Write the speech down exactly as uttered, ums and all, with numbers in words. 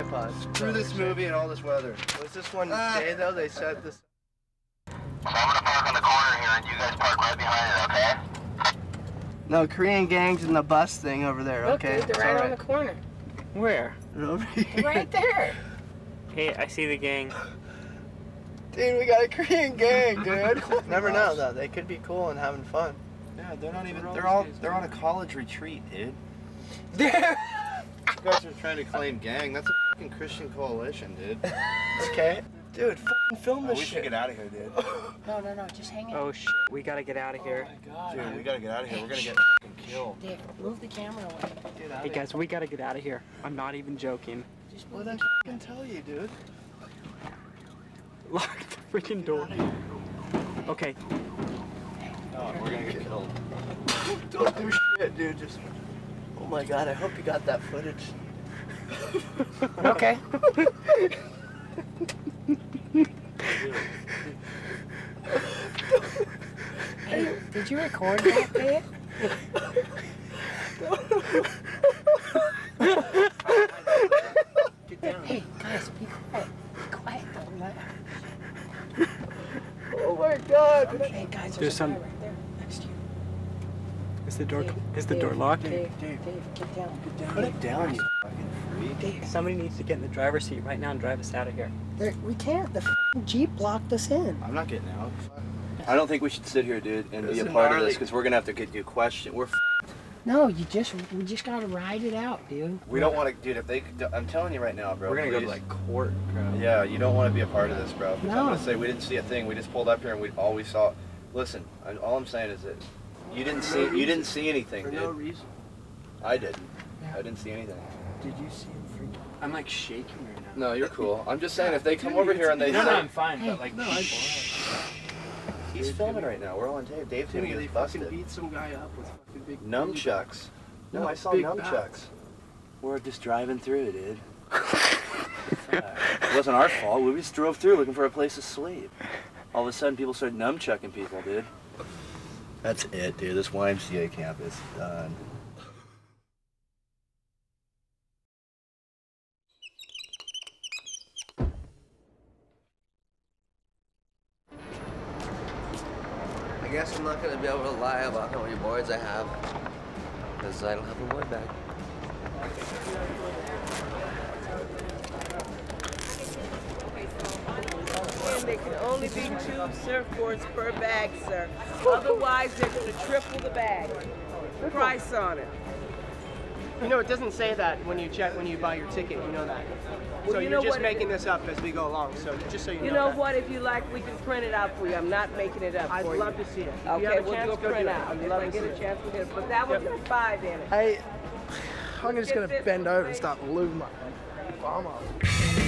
tripod. Through this movie and all this weather. Was this one day though? They said this. So I'm gonna park on the corner here and you guys park right behind it, okay? No, Korean gangs in the bus thing over there, Look, okay? dude, they're right, right on the corner. Where? They're over here. They're right there. Hey, I see the gang. Dude, we got a Korean gang, dude. Never know though. They could be cool and having fun. Yeah, they're not even. They're all. They're on a college retreat, dude. There. You guys are trying to claim gang. That's a fucking Christian coalition, dude. Okay. Dude, fucking film this we shit. should get out of here, dude. No, no, no, just hang it. Oh shit, we gotta get out of here. Oh my god. Dude, we gotta get out of here. We're gonna get fucking killed. Dick, move the camera away. Get out Hey of guys, we gotta get out of here. I'm not even joking. Just Well move then the fucking tell you, dude. Lock the freaking door. Okay. No, we're gonna get killed. Don't do shit, dude. Just. Oh my god, I hope you got that footage. Okay. Hey, did you record that, babe? Get down. Hey, guys, be quiet. Be quiet. Don't let Oh my god. Hey, guys, there's, There's a some- guy right there next to you. Is the door Dave, is the Dave, door locked? Dave, Dave. Dave, get down. Get down. Put it down, you fucking freak. Dave, Somebody needs to get in the driver's seat right now and drive us out of here. there, we can't. The f***ing Jeep blocked us in. I'm not getting out. I don't think we should sit here, dude, and This be a is part of gnarly. this because we're gonna have to get you a question. We're f No, you just, we just gotta ride it out, dude. We don't want to, dude. If they, I'm telling you right now, bro. we're gonna go to please. like court, bro. Yeah, you don't want to be a part of this, bro. 'Cause I'm No. gonna say we didn't see a thing. We just pulled up here and we all we saw. Listen, I, all I'm saying is that you didn't see, you didn't see anything, For dude. no reason. I didn't. Yeah. I didn't see anything. Did you see him freak? I'm like shaking right now. No, you're cool. I'm just saying if they come over here and they No, say, no, I'm fine, Hey, but like no, I- he's filming right now. We're on tape. Dave's gonna Dude, they get fucking busted. beat some guy up with fucking big Nunchucks. No, No, I saw big nunchucks. bats. We're just driving through, dude. It wasn't our fault. We just drove through looking for a place to sleep. All of a sudden, people started numchucking people, dude. That's it, dude. This Y M C A camp is done. I guess I'm not gonna be able to lie about how many boards I have, because I don't have a board bag. And they can only be two surfboards per bag, sir. Otherwise, they're gonna triple the bag. Price on it. You know, it doesn't say that when you check when you buy your ticket. You know that. Well, so you you're know just what, making this up as we go along. So just so you, You know. know that. what? If you like, we can print it out for you. I'm not making it up I'd for love you. to see it. If you Okay, have a we'll chance, do a go print do it. out. I'd If love I to get see a it. chance, we'll get it. But that one's got five in it. I, I'm just gonna bend over and start moving my palm off.